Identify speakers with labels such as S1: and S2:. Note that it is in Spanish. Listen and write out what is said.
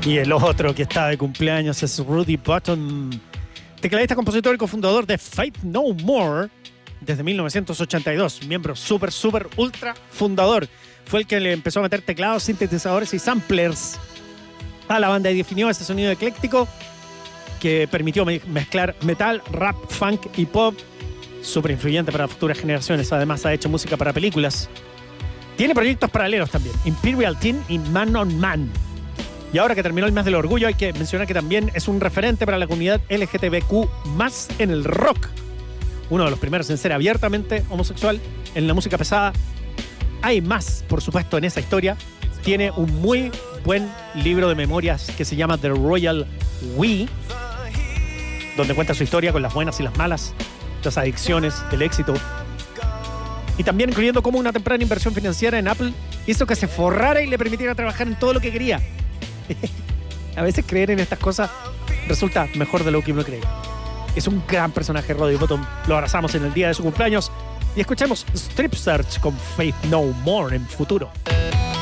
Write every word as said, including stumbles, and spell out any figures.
S1: Y el otro que está de cumpleaños es Rudy Button, tecladista, compositor y cofundador de Faith No More desde mil novecientos ochenta y dos. Miembro súper, súper, ultra fundador. Fue el que le empezó a meter teclados, sintetizadores y samplers a la banda y definió ese sonido ecléctico que permitió mezclar metal, rap, funk y pop. Súper influyente para futuras generaciones. Además ha hecho música para películas. Tiene proyectos paralelos también, Imperial Teen y Man on Man. Y ahora que terminó el mes del orgullo, hay que mencionar que también es un referente para la comunidad L G T B Q más en el rock. Uno de los primeros en ser abiertamente homosexual en la música pesada. Hay más, por supuesto, en esa historia. Tiene un muy buen libro de memorias que se llama The Royal We, donde cuenta su historia con las buenas y las malas, las adicciones, el éxito. Y también incluyendo cómo una temprana inversión financiera en Apple hizo que se forrara y le permitiera trabajar en todo lo que quería. A veces creer en estas cosas resulta mejor de lo que uno cree. Es un gran personaje, Roddy Button. Lo abrazamos en el día de su cumpleaños y escuchemos Strip Search con Faith No More en futuro.